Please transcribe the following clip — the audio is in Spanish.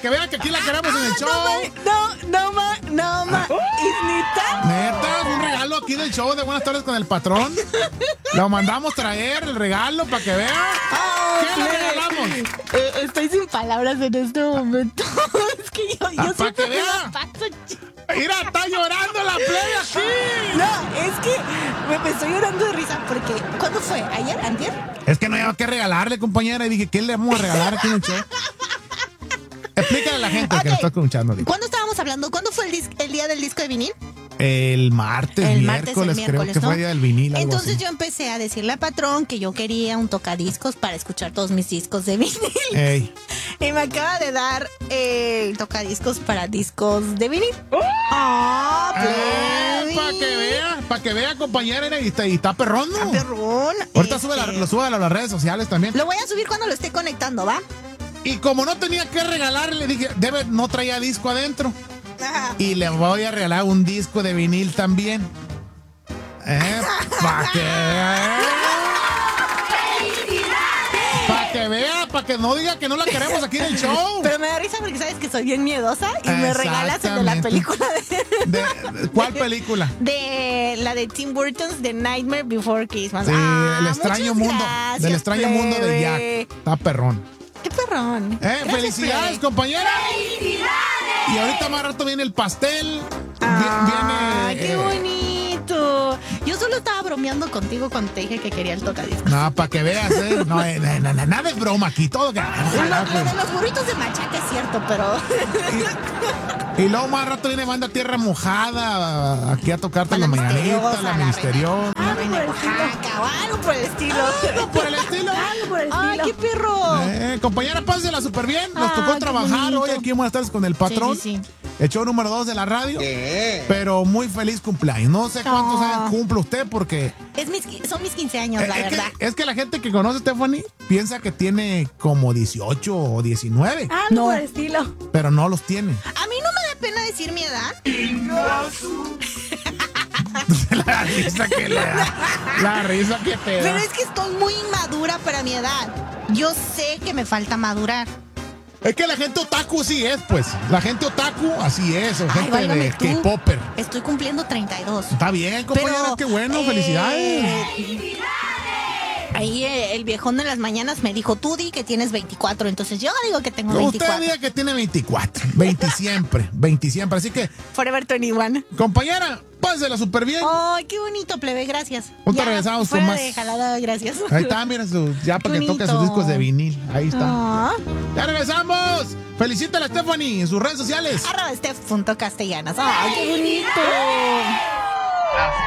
que vean que aquí la queremos en el show. No, ¿es neta? Neta, un regalo aquí del show de Buenas Tardes con el Patrón. Lo mandamos traer, el regalo, para que vean. ¿Qué le regalamos? Estoy sin palabras en este momento. Es que yo para siempre que me vea. la paso Mira, está llorando la playa aquí. No, es que me estoy llorando de risa porque ¿cuándo fue? ¿Ayer? ¿Antier? Es que no había que regalarle, compañera. Y dije, ¿qué le vamos a regalar aquí en el show? Explícale a la gente que nos está escuchando. ¿Cuándo estábamos hablando? ¿Cuándo fue el día del disco de vinil? El martes, miércoles, creo que ¿no? fue día del vinil. Entonces yo empecé a decirle al patrón que yo quería un tocadiscos para escuchar todos mis discos de vinil. Ey. Y me acaba de dar el tocadiscos para discos de vinil. Para que vea, compañera, y está perrón, ¿no? Está perrón. Ahorita lo sube a las redes sociales también. Lo voy a subir cuando lo esté conectando, ¿va? Y como no tenía que regalarle, le dije, no traía disco adentro. Ajá. Y le voy a regalar un disco de vinil también. Para que vea, para que no diga que no la queremos aquí en el show. Pero me da risa porque sabes que soy bien miedosa y me regalas el de la película ¿Cuál película? De la de Tim Burton's The Nightmare Before Christmas. Sí, el extraño mundo. Gracias, del extraño mundo de Jack. Está perrón. Qué perrón. Gracias, felicidades, plebe. compañera. ¡Felicidades! Y ahorita más rato viene el pastel. Viene. ¡Qué bonito! Yo solo estaba bromeando contigo cuando te dije que quería el tocadiscos. No, para que veas, No, nada es broma aquí, todo. Lo de los burritos de machaca es cierto, pero. Y luego más rato viene banda Tierra Mojada aquí a tocarte la mañanita, la misteriosa. Algo por el estilo. Algo por el estilo. ¡Ay, qué perro! Compañera, pásela súper bien. Nos tocó trabajar hoy aquí en Buenas Tardes con el Patrón. Sí. El show número 2 de la radio. Pero muy feliz cumpleaños. No sé cuántos años cumple usted porque... Son mis 15 años, la verdad. Es que la gente que conoce a Stephanie piensa que tiene como 18 o 19. No, por el estilo. Pero no los tiene. A mí no me da pena decir mi edad. La risa que le da. La risa que te da. Pero es que estoy muy inmadura para mi edad. Yo sé que me falta madurar. Es que la gente otaku así es, pues. La gente otaku así es. O gente válgame de tú. K-popper. Estoy cumpliendo 32. Está bien, compañera. Pero, qué bueno. Felicidades. Ahí el viejón de las mañanas me dijo, tú di que tienes 24. Entonces yo digo que tengo 24. Usted diga que tiene 24. 20 siempre. 20 siempre. Así que, Forever 21. compañera, pásela súper bien. Ay, qué bonito, plebe. Gracias. Ahorita regresamos con más. De jalada, gracias. Ahí está, mira, ya para que toque sus discos de vinil. Ahí está. ¡Ya regresamos! Felicítala a Stephanie en sus redes sociales. @Steph.castellanas. ¡Ay, qué bonito!